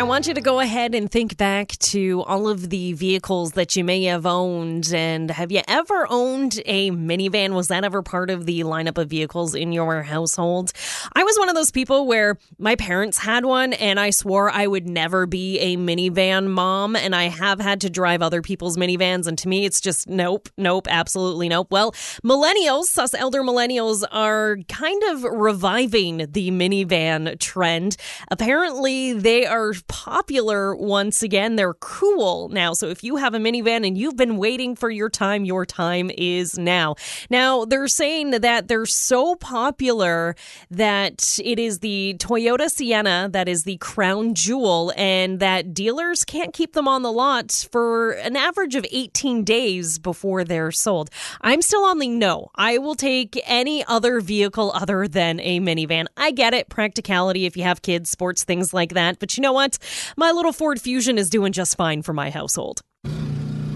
I want you to go ahead and think back to all of the vehicles that you may have owned. And have you ever owned a minivan? Was that ever part of the lineup of vehicles in your household? I was one of those people where my parents had one and I swore I would never be a minivan mom. And I have had to drive other people's minivans. And to me, it's just nope, absolutely nope. Well, millennials, us elder millennials, are kind of reviving the minivan trend. Apparently, they are popular once again. They're cool now. So if you have a minivan and you've been waiting for your time is now. Now, they're saying that they're so popular that it is the Toyota Sienna that is the crown jewel, and that dealers can't keep them on the lot for an average of 18 days before they're sold. I'm still on the no. I will take any other vehicle other than a minivan. I get it, practicality if you have kids, sports, things like that. But you know what? My little Ford Fusion is doing just fine for my household.